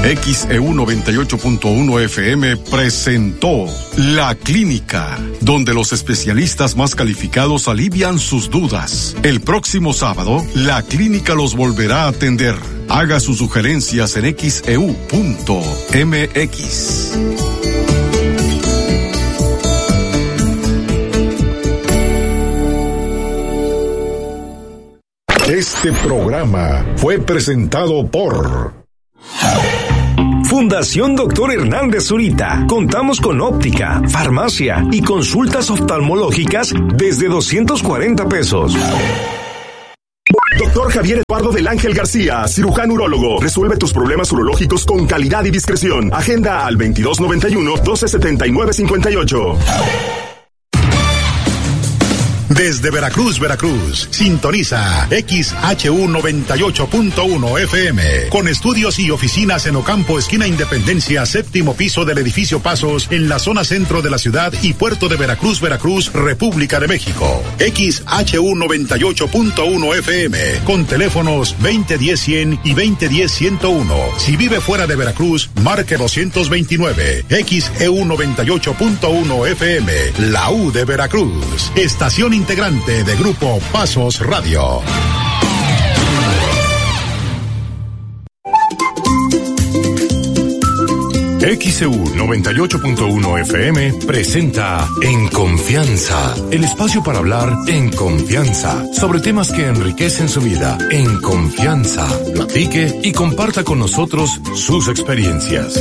XEU 98.1 FM presentó La Clínica, donde los especialistas más calificados alivian sus dudas. El próximo sábado, La Clínica los volverá a atender. Haga sus sugerencias en XEU.mx. Este programa fue presentado por Fundación Dr. Hernández Zurita. Contamos con óptica, farmacia y consultas oftalmológicas desde 240 pesos. Doctor Javier Eduardo del Ángel García, cirujano urólogo. Resuelve tus problemas urológicos con calidad y discreción. Agenda al 2291-1279-58. Desde Veracruz, sintoniza XHU 98.1 FM, con estudios y oficinas en Ocampo, esquina Independencia, séptimo piso del edificio Pasos, en la zona centro de la ciudad y puerto de Veracruz, República de México. XHU 98.1 FM, con teléfonos 2010-100 y 2010-101. Si vive fuera de Veracruz, marque 229. XEU 98.1 FM, la U de Veracruz. Estación integrante de Grupo Pasos Radio. XEU 98.1 FM presenta En Confianza, el espacio para hablar en confianza sobre temas que enriquecen su vida. En confianza, platique y comparta con nosotros sus experiencias.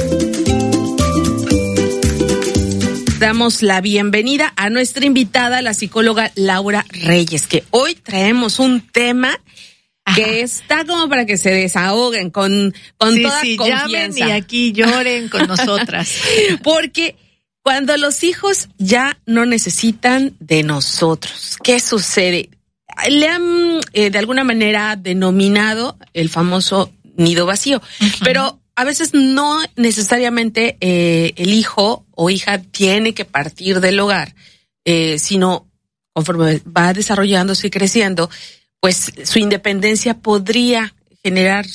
Damos la bienvenida a nuestra invitada, la psicóloga Laura Reyes, que hoy traemos un tema que está como para que se desahoguen con toda confianza. Llamen y aquí lloren con nosotras. Porque cuando los hijos ya no necesitan de nosotros, ¿qué sucede? Le han de alguna manera denominado el famoso nido vacío, pero a veces no necesariamente el hijo o hija tiene que partir del hogar, sino conforme va desarrollándose y creciendo, pues su independencia podría generar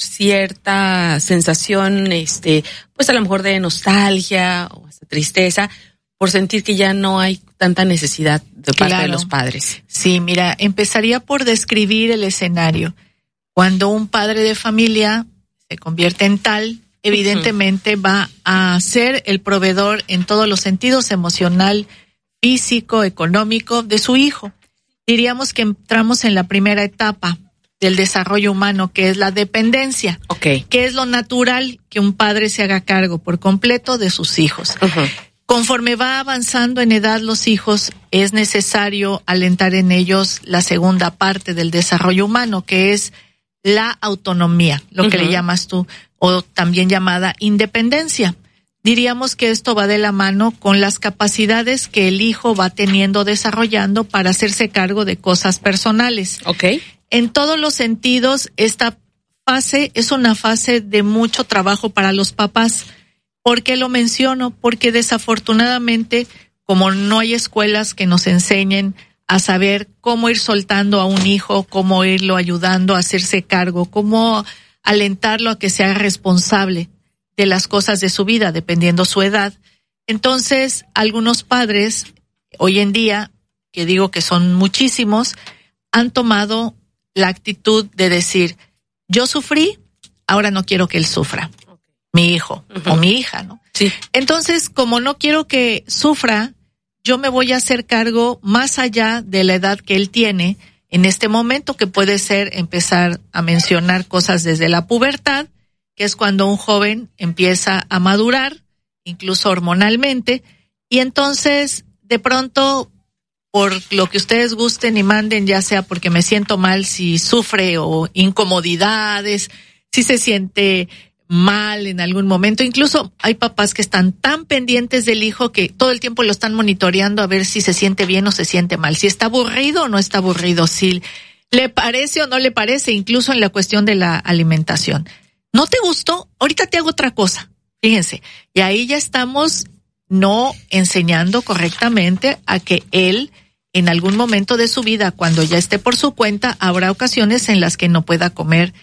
cierta sensación, pues a lo mejor de nostalgia o hasta tristeza, por sentir que ya no hay tanta necesidad de parte de los padres. Sí, mira, empezaría por describir el escenario. Cuando un padre de familia se convierte en tal, evidentemente va a ser el proveedor en todos los sentidos, emocional, físico, económico, de su hijo. Diríamos que entramos en la primera etapa del desarrollo humano, que es la dependencia. Okay. Que es lo natural que un padre se haga cargo por completo de sus hijos. Conforme va avanzando en edad los hijos, es necesario alentar en ellos la segunda parte del desarrollo humano, que es la autonomía, lo que le llamas tú, o también llamada independencia. Diríamos que esto va de la mano con las capacidades que el hijo va teniendo, desarrollando para hacerse cargo de cosas personales. Okay. En todos los sentidos, esta fase es una fase de mucho trabajo para los papás. ¿Por qué lo menciono? Porque desafortunadamente, como no hay escuelas que nos enseñen a saber cómo ir soltando a un hijo, cómo irlo ayudando a hacerse cargo, cómo alentarlo a que sea responsable de las cosas de su vida, dependiendo su edad. Entonces, algunos padres, hoy en día, que digo que son muchísimos, han tomado la actitud de decir, yo sufrí, ahora no quiero que él sufra, mi hijo o mi hija, ¿no? Sí. Entonces, como no quiero que sufra, yo me voy a hacer cargo más allá de la edad que él tiene en este momento, que puede ser empezar a mencionar cosas desde la pubertad, que es cuando un joven empieza a madurar, incluso hormonalmente, y entonces, de pronto, por lo que ustedes gusten y manden, ya sea porque me siento mal si sufre o incomodidades, si se siente mal en algún momento, incluso hay papás que están tan pendientes del hijo que todo el tiempo lo están monitoreando a ver si se siente bien o se siente mal, si está aburrido o no está aburrido, si le parece o no le parece, incluso en la cuestión de la alimentación. ¿No te gustó? Ahorita te hago otra cosa. Fíjense, y ahí ya estamos no enseñando correctamente a que él, en algún momento de su vida, cuando ya esté por su cuenta, habrá ocasiones en las que no pueda comer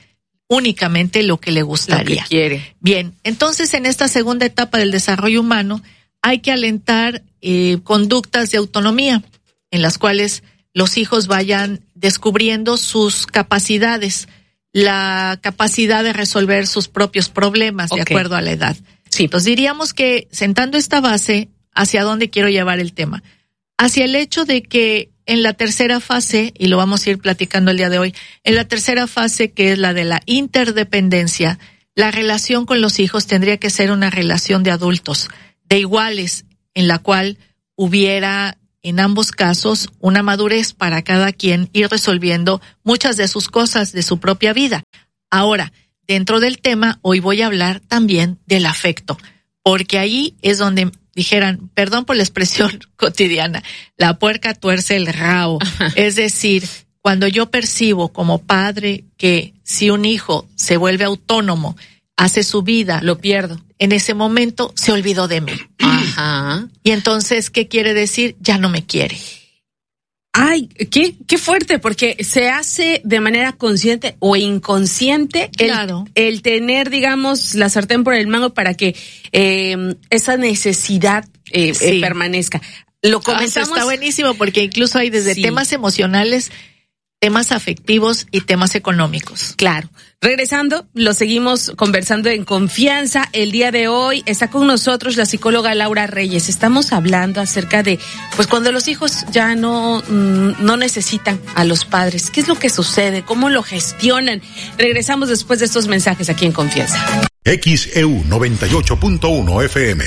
únicamente lo que le gustaría. Lo que quiere. Bien, entonces en esta segunda etapa del desarrollo humano hay que alentar conductas de autonomía en las cuales los hijos vayan descubriendo sus capacidades, la capacidad de resolver sus propios problemas de acuerdo a la edad. Sí. Entonces diríamos que sentando esta base, ¿hacia dónde quiero llevar el tema? Hacia el hecho de que en la tercera fase, y lo vamos a ir platicando el día de hoy, en la tercera fase, que es la de la interdependencia, la relación con los hijos tendría que ser una relación de adultos, de iguales, en la cual hubiera en ambos casos una madurez para cada quien ir resolviendo muchas de sus cosas de su propia vida. Ahora, dentro del tema, hoy voy a hablar también del afecto, porque ahí es donde dijeran, perdón por la expresión cotidiana, la puerca tuerce el rabo. Es decir, cuando yo percibo como padre que si un hijo se vuelve autónomo, hace su vida, lo pierdo. En ese momento se olvidó de mí. Ajá. Y entonces, ¿qué quiere decir? Ya no me quiere. Ay, qué fuerte, porque se hace de manera consciente o inconsciente el tener, digamos, la sartén por el mango para que esa necesidad permanezca. Lo comenzamos. Está buenísimo, porque incluso hay desde temas emocionales, temas afectivos y temas económicos. Claro. Regresando, lo seguimos conversando en confianza. El día de hoy está con nosotros la psicóloga Laura Reyes. Estamos hablando acerca de, pues, cuando los hijos ya no necesitan a los padres. ¿Qué es lo que sucede? ¿Cómo lo gestionan? Regresamos después de estos mensajes aquí en Confianza. XEU 98.1 FM.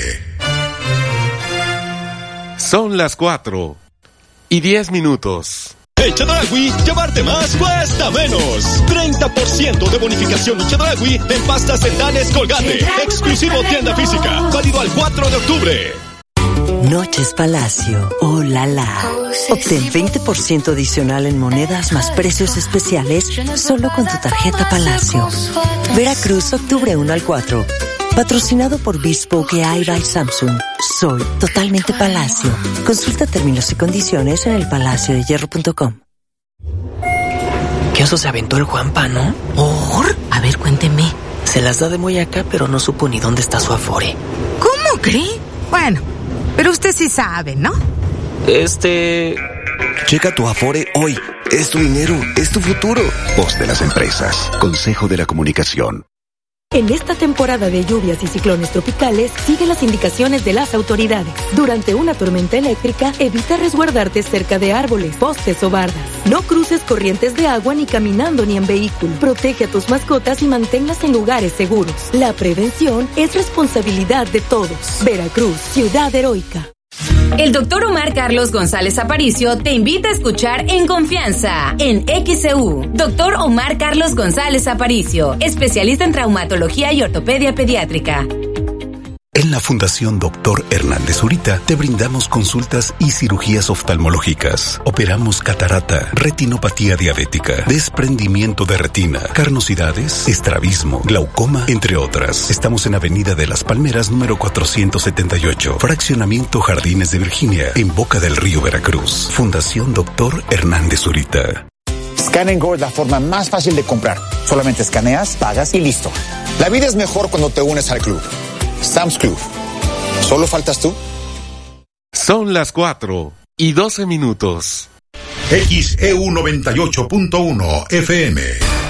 Son las 4:10. En Chedraui, llevarte más cuesta menos. 30% de bonificación en Chedraui en pastas dentales Colgate. Exclusivo tienda física. Válido al 4 de octubre. Noches Palacio. Oh, la la. Obtén 20% adicional en monedas más precios especiales solo con tu tarjeta Palacio. Veracruz, octubre 1 al 4. Patrocinado por Bespoke AI by Samsung. Soy totalmente Palacio. Consulta términos y condiciones en elpalaciodehierro.com. ¿Qué oso se aventó el Juanpa, no? ¿Por? A ver, cuénteme. Se las da de muy acá, pero no supo ni dónde está su afore. ¿Cómo cree? Bueno, pero usted sí sabe, ¿no? Checa tu afore hoy. Es tu dinero, es tu futuro. Voz de las empresas. Consejo de la Comunicación. En esta temporada de lluvias y ciclones tropicales, sigue las indicaciones de las autoridades. Durante una tormenta eléctrica, evita resguardarte cerca de árboles, postes o bardas. No cruces corrientes de agua ni caminando ni en vehículo. Protege a tus mascotas y manténlas en lugares seguros. La prevención es responsabilidad de todos. Veracruz, ciudad heroica. El doctor Omar Carlos González Aparicio te invita a escuchar En Confianza, en XEU. Doctor Omar Carlos González Aparicio, especialista en traumatología y ortopedia pediátrica. En la Fundación Dr. Hernández Zurita te brindamos consultas y cirugías oftalmológicas. Operamos catarata, retinopatía diabética, desprendimiento de retina, carnosidades, estrabismo, glaucoma, entre otras. Estamos en Avenida de las Palmeras, número 478, Fraccionamiento Jardines de Virginia, en Boca del Río, Veracruz. Fundación Dr. Hernández Zurita. Scan & Go es la forma más fácil de comprar. Solamente escaneas, pagas y listo. La vida es mejor cuando te unes al club. Sam's Club. ¿Solo faltas tú? Son las 4:12. XEU 98.1 FM.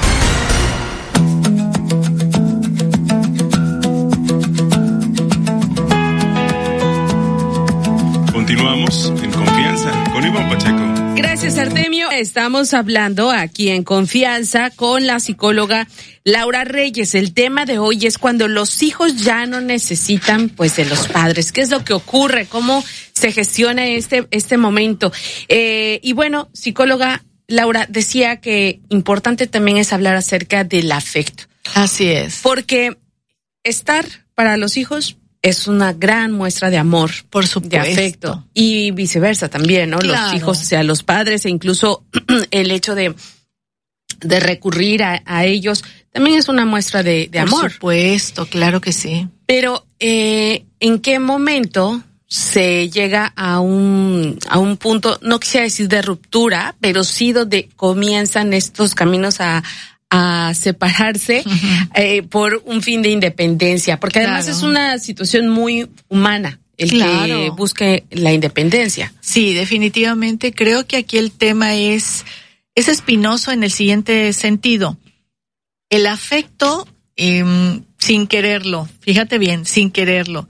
Continuamos en Confianza con Iván Pacheco. Gracias, Artemio. Estamos hablando aquí en Confianza con la psicóloga Laura Reyes. El tema de hoy es cuando los hijos ya no necesitan, pues, de los padres. ¿Qué es lo que ocurre? ¿Cómo se gestiona este momento? Y bueno, psicóloga Laura decía que importante también es hablar acerca del afecto. Así es. Porque estar para los hijos es una gran muestra de amor, por supuesto, de afecto, y viceversa también, ¿no? Claro. Los hijos hacia los padres, e incluso el hecho de recurrir a ellos también es una muestra de amor. Por supuesto, claro que sí. Pero ¿en qué momento se llega a un punto, no quisiera decir de ruptura, pero sí donde comienzan estos caminos a a separarse por un fin de independencia, porque además es una situación muy humana el que busque la independencia. Sí, definitivamente creo que aquí el tema es espinoso en el siguiente sentido. El afecto, sin quererlo, fíjate bien, sin quererlo,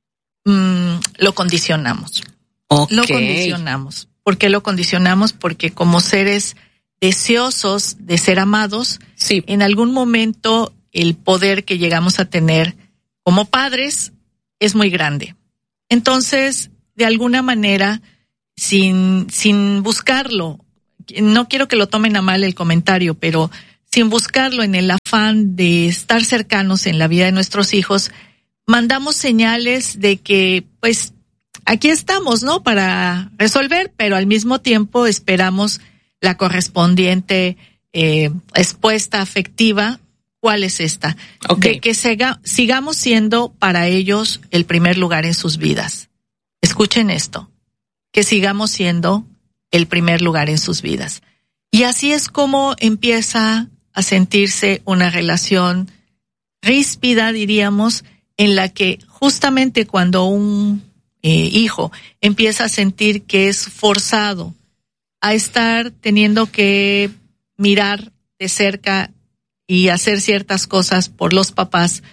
lo condicionamos. Okay. Lo condicionamos. ¿Por qué lo condicionamos? Porque como seres deseosos de ser amados, en algún momento el poder que llegamos a tener como padres es muy grande. Entonces, de alguna manera, sin buscarlo, no quiero que lo tomen a mal el comentario, pero sin buscarlo, en el afán de estar cercanos en la vida de nuestros hijos, mandamos señales de que, pues, aquí estamos, ¿no?, para resolver, pero al mismo tiempo esperamos la correspondiente respuesta afectiva. ¿Cuál es esta? De que sigamos siendo para ellos el primer lugar en sus vidas. Escuchen esto, que sigamos siendo el primer lugar en sus vidas. Y así es como empieza a sentirse una relación ríspida, diríamos, en la que justamente cuando un hijo empieza a sentir que es forzado a estar teniendo que mirar de cerca y hacer ciertas cosas por los papás,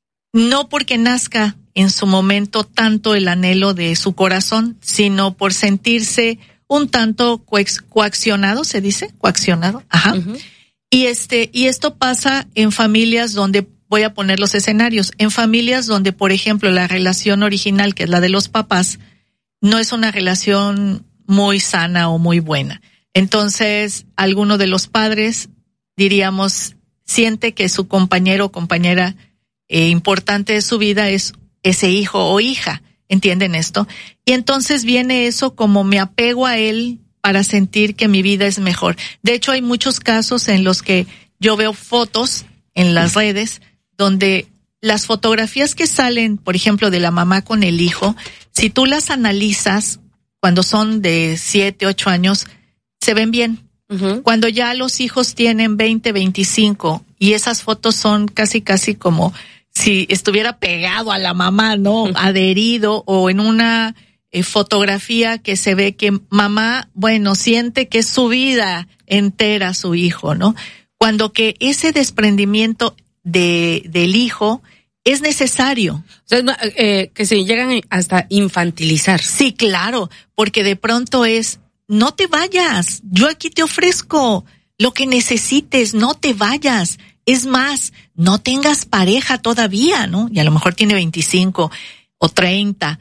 no porque nazca en su momento tanto el anhelo de su corazón, sino por sentirse un tanto coaccionado, ¿se dice? Coaccionado, ajá. Uh-huh. Y esto pasa en familias donde, voy a poner los escenarios, en familias donde, por ejemplo, la relación original, que es la de los papás, no es una relación muy sana o muy buena. Entonces, alguno de los padres, diríamos, siente que su compañero o compañera importante de su vida es ese hijo o hija, ¿entienden esto? Y entonces viene eso como me apego a él para sentir que mi vida es mejor. De hecho, hay muchos casos en los que yo veo fotos en las redes donde las fotografías que salen, por ejemplo, de la mamá con el hijo, si tú las analizas cuando son de 7, 8 años, se ven bien. Uh-huh. Cuando ya los hijos tienen 20, 25 y esas fotos son casi como si estuviera pegado a la mamá, ¿no? Adherido, o en una fotografía que se ve que mamá, bueno, siente que es su vida entera su hijo, ¿no? Cuando que ese desprendimiento del hijo es necesario. O sea, que se llegan hasta infantilizar. Sí, claro, porque de pronto es, no te vayas, yo aquí te ofrezco lo que necesites, no te vayas. Es más, no tengas pareja todavía, ¿no? Y a lo mejor tiene 25 o 30,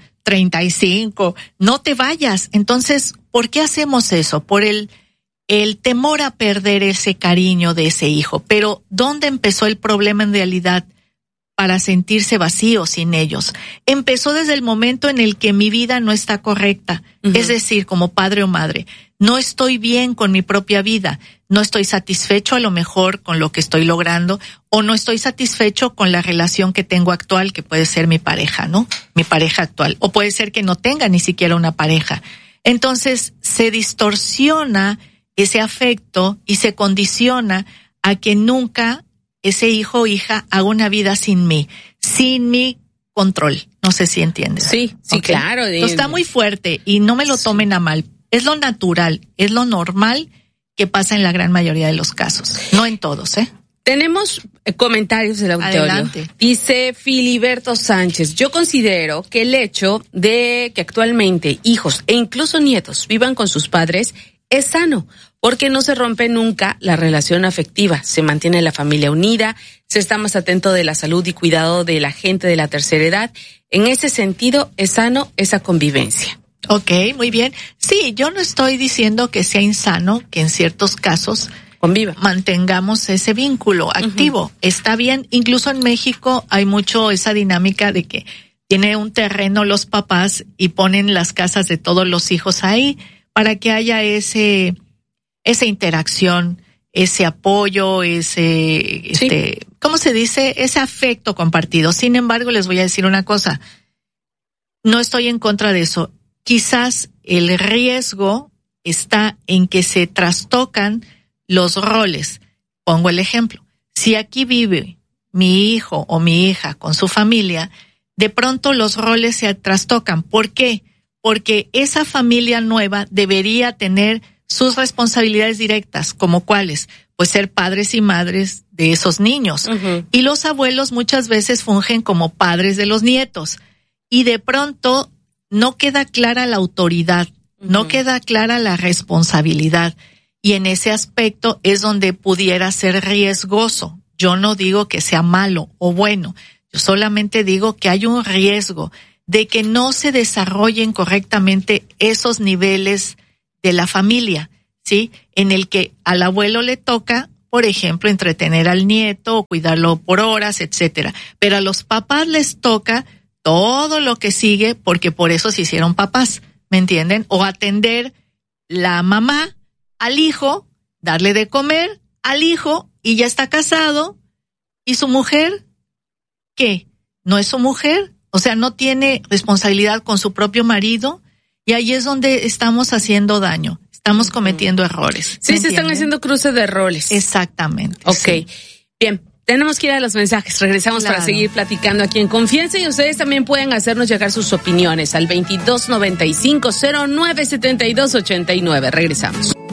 35, no te vayas. Entonces, ¿por qué hacemos eso? Por el temor a perder ese cariño de ese hijo. Pero, ¿dónde empezó el problema en realidad para sentirse vacío sin ellos? Empezó desde el momento en el que mi vida no está correcta. Uh-huh. Es decir, como padre o madre, no estoy bien con mi propia vida. No estoy satisfecho a lo mejor con lo que estoy logrando, o no estoy satisfecho con la relación que tengo actual, que puede ser mi pareja, ¿no? Mi pareja actual. O puede ser que no tenga ni siquiera una pareja. Entonces, se distorsiona ese afecto y se condiciona a que nunca ese hijo o hija haga una vida sin mí, sin mi control. No sé si entiendes. Sí, sí, okay. Claro. Entonces, está muy fuerte y no me lo tomen a mal. Es lo natural, es lo normal que pasa en la gran mayoría de los casos. No en todos, ¿eh? Tenemos comentarios del auditorio. Adelante. Dice Filiberto Sánchez, yo considero que el hecho de que actualmente hijos e incluso nietos vivan con sus padres es sano, porque no se rompe nunca la relación afectiva, se mantiene la familia unida, se está más atento de la salud y cuidado de la gente de la tercera edad. En ese sentido, es sano esa convivencia. Ok, muy bien. Sí, yo no estoy diciendo que sea insano que en ciertos casos conviva, mantengamos ese vínculo activo. Uh-huh. Está bien, incluso en México hay mucho esa dinámica de que tiene un terreno los papás y ponen las casas de todos los hijos ahí para que haya esa interacción, ese apoyo, ¿cómo se dice? Ese afecto compartido. Sin embargo, les voy a decir una cosa. No estoy en contra de eso. Quizás el riesgo está en que se trastocan los roles. pongo el ejemplo. Si aquí vive mi hijo o mi hija con su familia, de pronto los roles se trastocan. ¿Por qué? Porque esa familia nueva debería tener sus responsabilidades directas, como cuáles, pues ser padres y madres de esos niños. Uh-huh. Y los abuelos muchas veces fungen como padres de los nietos. Y de pronto no queda clara la autoridad, uh-huh. no queda clara la responsabilidad. Y en ese aspecto es donde pudiera ser riesgoso. Yo no digo que sea malo o bueno, yo solamente digo que hay un riesgo de que no se desarrollen correctamente esos niveles de la familia, ¿sí? En el que al abuelo le toca, por ejemplo, entretener al nieto o cuidarlo por horas, etcétera. Pero a los papás les toca todo lo que sigue porque por eso se hicieron papás, ¿me entienden? O atender la mamá al hijo, darle de comer al hijo y ya está casado. ¿Y su mujer? ¿Qué? ¿No es su mujer? O sea, no tiene responsabilidad con su propio marido y ahí es donde estamos haciendo daño, estamos cometiendo errores. Sí, se están haciendo cruces de roles. Exactamente. Ok, sí. Bien. Tenemos que ir a los mensajes, regresamos para seguir platicando aquí en Confianza y ustedes también pueden hacernos llegar sus opiniones al 2295-097289. Regresamos.